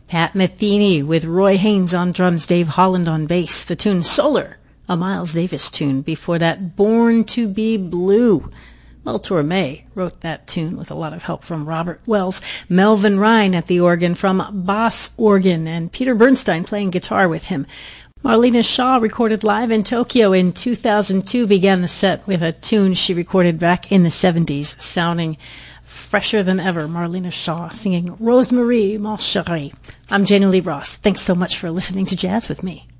Pat Metheny with Roy Haynes on drums, Dave Holland on bass. The tune Solar, a Miles Davis tune. Before that, Born to be Blue. Mel Torme wrote that tune with a lot of help from Robert Wells. Melvin Ryan at the organ from Boss Organ, and Peter Bernstein playing guitar with him. Marlena Shaw, recorded live in Tokyo in 2002, began the set with a tune she recorded back in the 70s, sounding fresher than ever. Marlena Shaw singing Rosemary, Mon Chéri. I'm Jana Lee Ross. Thanks so much for listening to Jazz with me.